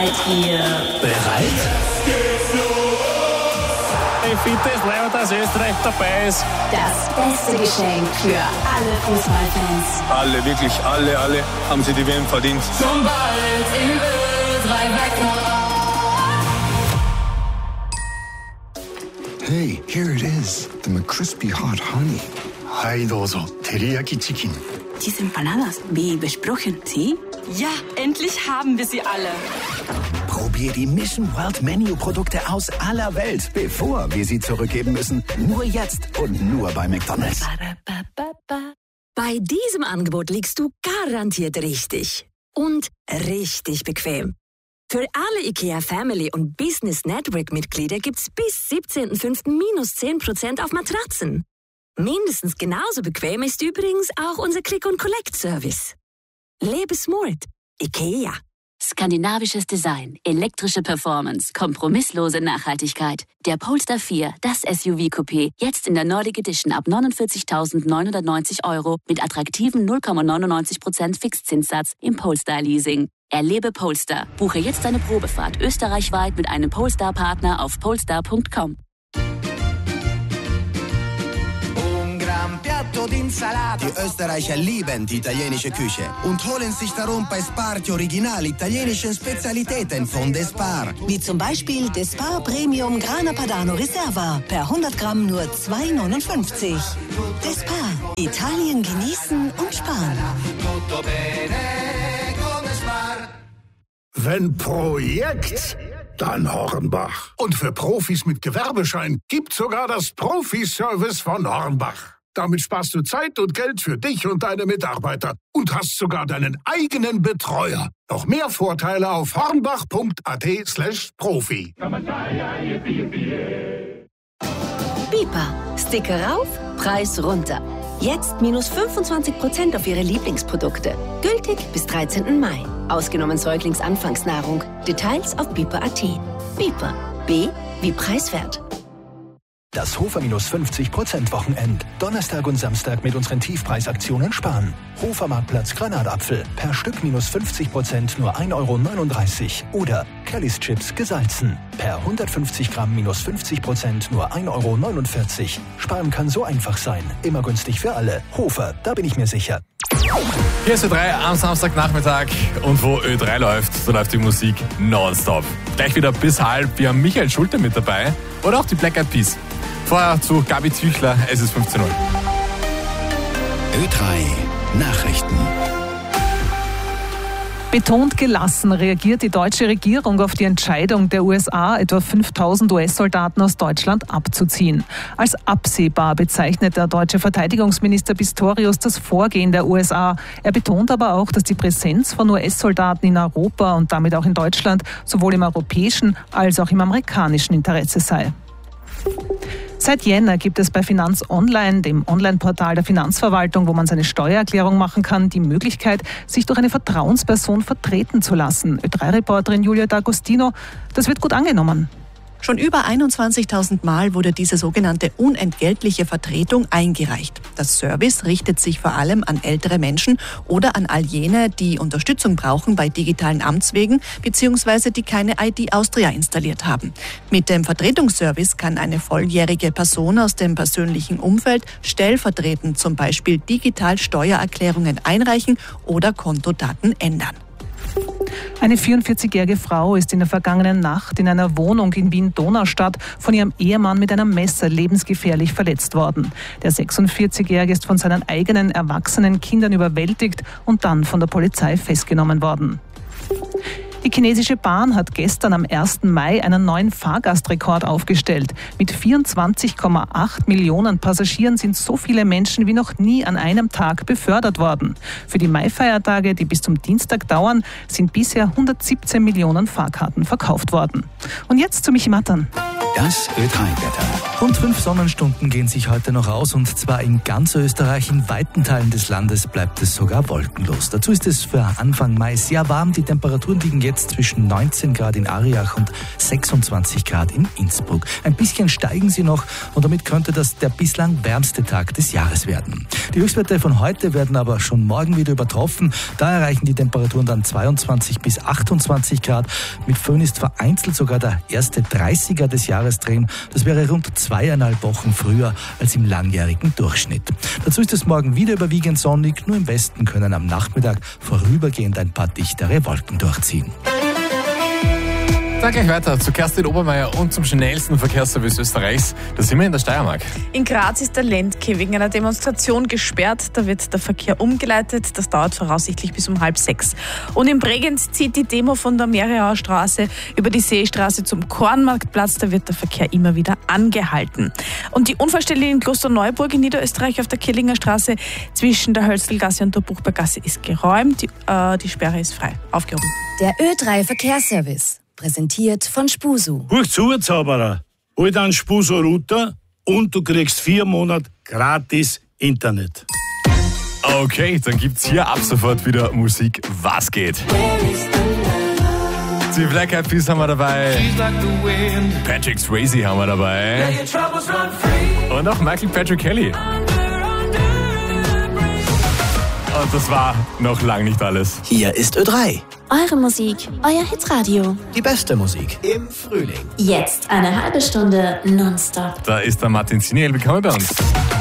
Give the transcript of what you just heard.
Seid ihr bereit? Wie fit ist Leon, dass Österreich dabei ist? Das beste Geschenk für alle Fußballfans. Alle, wirklich alle haben sie die WM verdient. Schon bald in Ö3 Wecker. Hey, here it is, the McCrispy Hot Honey. Hi, dozo, teriyaki chicken. Diese Empanadas, wie besprochen, ¿sí? Ja, endlich haben wir sie alle. Probier die Mission World Menu Produkte aus aller Welt, bevor wir sie zurückgeben müssen. Nur jetzt und nur bei McDonald's. Bei diesem Angebot liegst du garantiert richtig. Und richtig bequem. Für alle IKEA Family und Business Network Mitglieder gibt's bis 17.05. minus 10% auf Matratzen. Mindestens genauso bequem ist übrigens auch unser Click-and-Collect-Service. Lebe smart. IKEA. Skandinavisches Design, elektrische Performance, kompromisslose Nachhaltigkeit. Der Polestar 4, das SUV-Coupé, jetzt in der Nordic Edition ab 49.990 € mit attraktiven 0,99% Fixzinssatz im Polestar-Leasing. Erlebe Polestar. Buche jetzt deine Probefahrt österreichweit mit einem Polestar-Partner auf polestar.com. Die Österreicher lieben die italienische Küche und holen sich darum bei Spar die original italienischen Spezialitäten von Despar. Wie zum Beispiel Despar Premium Grana Padano Reserva. Per 100 Gramm nur 2,59. Despar. Italien genießen und sparen. Wenn Projekt, dann Hornbach. Und für Profis mit Gewerbeschein gibt's sogar das Profi-Service von Hornbach. Damit sparst du Zeit und Geld für dich und deine Mitarbeiter und hast sogar deinen eigenen Betreuer. Noch mehr Vorteile auf hornbach.at/profi. Bipa. Sticker rauf, Preis runter. Jetzt minus 25% auf Ihre Lieblingsprodukte. Gültig bis 13. Mai. Ausgenommen Säuglingsanfangsnahrung. Details auf bipa.at. Bipa. B wie preiswert. Das Hofer minus 50% Wochenend. Donnerstag und Samstag mit unseren Tiefpreisaktionen sparen. Hofer Marktplatz Granatapfel. Per Stück minus 50% nur 1,39 €. Oder Kellys Chips gesalzen. Per 150 Gramm minus 50% nur 1,49 €. Sparen kann so einfach sein. Immer günstig für alle. Hofer, da bin ich mir sicher. Hier ist Ö3 am Samstagnachmittag und wo Ö3 läuft, so läuft die Musik nonstop. Gleich wieder bis halb. Wir haben Michael Schulte mit dabei oder auch die Black Eyed Peas. Vorher zu Gabi Züchler, es ist 15:00. Ö3 Nachrichten. Betont gelassen reagiert die deutsche Regierung auf die Entscheidung der USA, etwa 5.000 US-Soldaten aus Deutschland abzuziehen. Als absehbar bezeichnet der deutsche Verteidigungsminister Pistorius das Vorgehen der USA. Er betont aber auch, dass die Präsenz von US-Soldaten in Europa und damit auch in Deutschland sowohl im europäischen als auch im amerikanischen Interesse sei. Seit Jänner gibt es bei Finanz Online, dem Online-Portal der Finanzverwaltung, wo man seine Steuererklärung machen kann, die Möglichkeit, sich durch eine Vertrauensperson vertreten zu lassen. Ö3-Reporterin Julia D'Agostino, das wird gut angenommen. Schon über 21.000 Mal wurde diese sogenannte unentgeltliche Vertretung eingereicht. Das Service richtet sich vor allem an ältere Menschen oder an all jene, die Unterstützung brauchen bei digitalen Amtswegen bzw. die keine ID Austria installiert haben. Mit dem Vertretungsservice kann eine volljährige Person aus dem persönlichen Umfeld stellvertretend zum Beispiel digital Steuererklärungen einreichen oder Kontodaten ändern. Eine 44-jährige Frau ist in der vergangenen Nacht in einer Wohnung in Wien-Donaustadt von ihrem Ehemann mit einem Messer lebensgefährlich verletzt worden. Der 46-jährige ist von seinen eigenen erwachsenen Kindern überwältigt und dann von der Polizei festgenommen worden. Die chinesische Bahn hat gestern am 1. Mai einen neuen Fahrgastrekord aufgestellt. Mit 24,8 Millionen Passagieren sind so viele Menschen wie noch nie an einem Tag befördert worden. Für die Mai-Feiertage, die bis zum Dienstag dauern, sind bisher 117 Millionen Fahrkarten verkauft worden. Und jetzt zu Michi Mattern. Das Ö3-Wetter. Rund 5 Sonnenstunden gehen sich heute noch aus und zwar in ganz Österreich. In weiten Teilen des Landes bleibt es sogar wolkenlos. Dazu ist es für Anfang Mai sehr warm. Die Temperaturen liegen jetzt zwischen 19 Grad in Ariach und 26 Grad in Innsbruck. Ein bisschen steigen sie noch und damit könnte das der bislang wärmste Tag des Jahres werden. Die Höchstwerte von heute werden aber schon morgen wieder übertroffen. Da erreichen die Temperaturen dann 22 bis 28 Grad. Mit Föhn ist vereinzelt sogar der erste 30er des Jahres drin. Das wäre rund 2,5 Wochen früher als im langjährigen Durchschnitt. Dazu ist es morgen wieder überwiegend sonnig. Nur im Westen können am Nachmittag vorübergehend ein paar dichtere Wolken durchziehen. Dann gleich weiter zu Kerstin Obermeier und zum schnellsten Verkehrsservice Österreichs. Da sind wir in der Steiermark. In Graz ist der Lendke wegen einer Demonstration gesperrt. Da wird der Verkehr umgeleitet. Das dauert voraussichtlich bis um 5:30. Und in Bregenz zieht die Demo von der Meriauer Straße über die Seestraße zum Kornmarktplatz. Da wird der Verkehr immer wieder angehalten. Und die Unfallstelle in Klosterneuburg in Niederösterreich auf der Kirlinger Straße zwischen der Hölzlgasse und der Buchberggasse ist geräumt. Die Sperre ist frei. Aufgehoben. Der Ö3 Verkehrsservice. Präsentiert von Spusu. Huch zu, Zauberer. Hol dir einen Spusu-Router und du kriegst 4 Monate gratis Internet. Okay, dann gibt's hier ab sofort wieder Musik. Was geht? Die Black Eyed Peas haben wir dabei. Patrick Swayze haben wir dabei. Und auch Michael Patrick Kelly. Und das war noch lang nicht alles. Hier ist Ö3. Eure Musik, euer Hitradio. Die beste Musik im Frühling. Jetzt eine halbe Stunde nonstop. Da ist der Martin Ziniel. Willkommen bei uns.